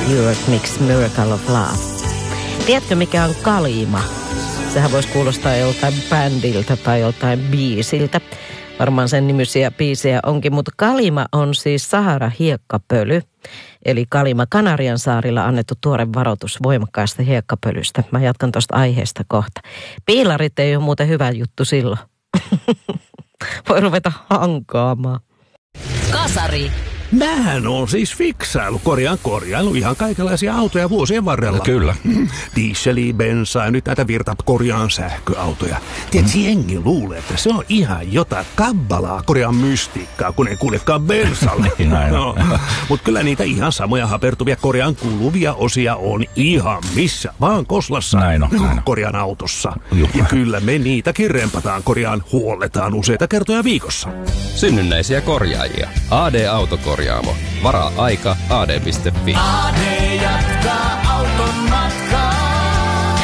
Eurythmics Miracle of Love. Tiedätkö, mikä on kalima? Sehän voisi kuulostaa joltain bändiltä tai joltain biisiltä. Varmaan sen nimisiä biisejä onkin, mutta kalima on siis Sahara-hiekkapöly. Eli kalima Kanarian saarilla annettu tuore varoitus voimakkaasta hiekkapölystä. Mä jatkan tuosta aiheesta kohta. Piilarit ei ole muuten hyvä juttu silloin. Voi ruveta hankaamaan. Kasari. Mähän on siis korjailu ihan kaikenlaisia autoja vuosien varrella. Kyllä. Dieseliä, bensaa ja nyt näitä korjaan sähköautoja. Tiedätkö, jengi luulee, että se on ihan jotain kabbalaa korjaan mystiikkaa, kun ei kuljekaan bensalla. No, mutta kyllä niitä ihan samoja hapertuvia korjaan kuuluvia osia on ihan missä vaan Koslassa. Näin on. Korjaan autossa. Ja kyllä me niitäkin rempataan huolletaan useita kertoja viikossa. Synnynnäisiä korjaajia. AD-autokorjaamo. Varaa aika ad.fi. AD jatkaa auton matkaa.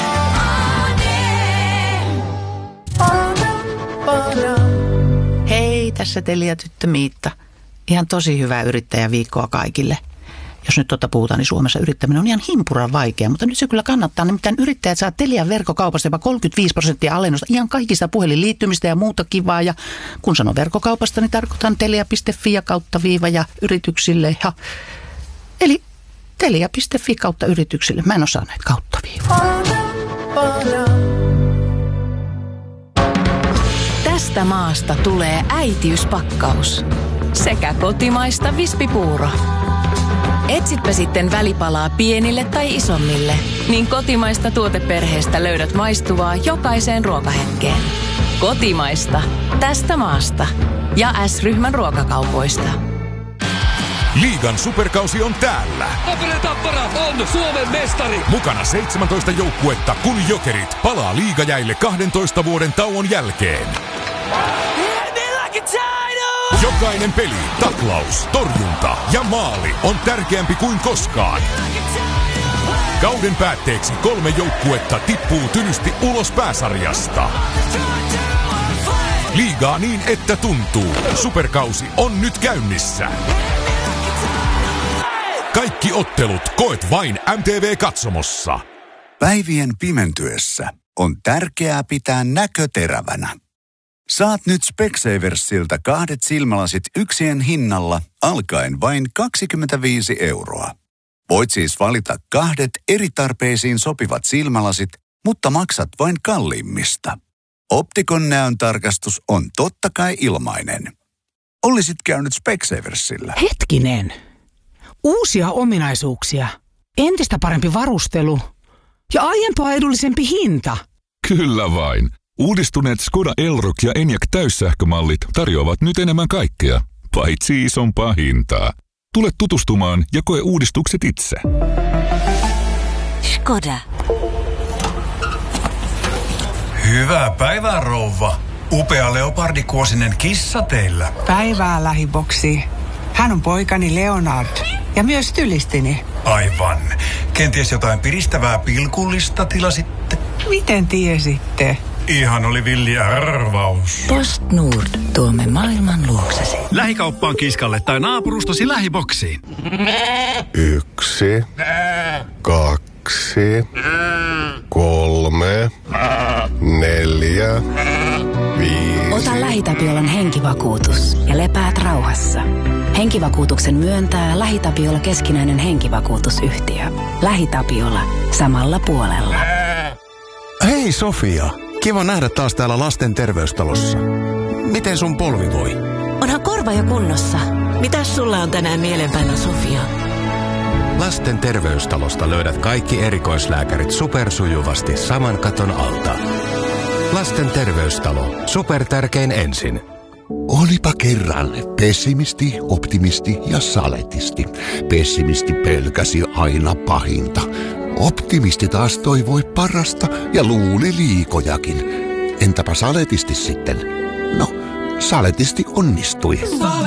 Hei, tässä Telia-tyttö Miitta. Ihan tosi hyvää yrittäjäviikkoa kaikille. Jos nyt puhutaan, niin Suomessa yrittäminen on ihan himpuran vaikea, mutta nyt se kyllä kannattaa. Nimittäin yrittäjät saa Telian verkkokaupasta jopa 35% alennusta ihan kaikista puhelinliittymistä ja muuta kivaa. Ja kun sanon verkkokaupasta, niin tarkoitan telia.fi ja /viiva ja yrityksille. Eli telia.fi /yrityksille. Mä en osaa näitä /viiva. Tästä maasta tulee äitiyspakkaus. Sekä kotimaista vispipuuro. Etsitpä sitten välipalaa pienille tai isommille, niin kotimaista tuoteperheestä löydät maistuvaa jokaiseen ruokahetkeen. Kotimaista. Tästä maasta. Ja S-ryhmän ruokakaupoista. Liigan superkausi on täällä. Tappara Tappara on Suomen mestari. Mukana 17 joukkuetta, kun Jokerit palaa liigajäille 12 vuoden tauon jälkeen. Jokainen peli, taklaus, torjunta ja maali on tärkeämpi kuin koskaan. Kauden päätteeksi 3 joukkuetta tippuu tylysti ulos pääsarjasta. Liigaa niin, että tuntuu. Superkausi on nyt käynnissä. Kaikki ottelut koet vain MTV-katsomossa. Päivien pimentyessä on tärkeää pitää näkö terävänä. Saat nyt Specsaversilta 2 silmälasit yksien hinnalla alkaen vain 25 €. Voit siis valita 2 eri tarpeisiin sopivat silmälasit, mutta maksat vain kalliimmista. Optikon näöntarkastus on totta kai ilmainen. Olisit käynyt Specsaversilla. Hetkinen. Uusia ominaisuuksia, entistä parempi varustelu ja aiempaa edullisempi hinta. Kyllä vain. Uudistuneet Skoda Elroq ja Enyaq täyssähkömallit tarjoavat nyt enemmän kaikkea, paitsi isompaa hintaa. Tule tutustumaan ja koe uudistukset itse. Skoda. Hyvää päivää, rouva. Upea leopardikuosinen kissa teillä. Päivää, lähiboksi. Hän on poikani Leonard ja myös tylistini. Aivan. Kenties jotain piristävää pilkullista tilasitte? Miten tiesitte? Ihan oli villi arvaus. Post Nord. Tuomme maailman luoksesi. Lähikauppaan kiskalle tai naapurustosi lähiboksiin. 1, 2, 3, 4, 5. Ota LähiTapiolan henkivakuutus ja lepäät rauhassa. Henkivakuutuksen myöntää LähiTapiola keskinäinen henkivakuutusyhtiö. LähiTapiola. Samalla puolella. Hei Sofia. Kiva nähdä taas täällä lasten terveystalossa. Miten sun polvi voi? Onhan korva jo kunnossa. Mitäs sulla on tänään mielenpäällä, Sofia? Lasten terveystalosta löydät kaikki erikoislääkärit supersujuvasti saman katon alta. Lasten terveystalo. Supertärkein ensin. Olipa kerran pessimisti, optimisti ja saletisti. Pessimisti pelkäsi aina pahinta. Optimisti taas toivoi parasta ja luuli liikojakin. Entäpä saletisti sitten? No, saletisti onnistui.